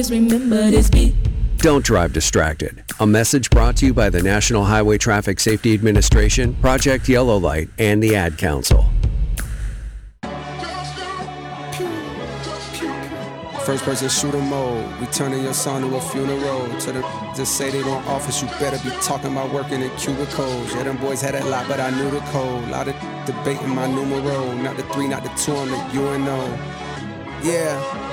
Remember this beat. Don't drive distracted. A message brought to you by the National Highway Traffic Safety Administration, Project Yellow Light, and the Ad Council. First person shooter mode. We turning your son to a funeral. To the just say they don't office, you better be talking about working in cubicles. Yeah, them boys had that lot, but I knew the code. Lot of debating my numero. Not the 3, not the 2, I'm the UNO. Yeah.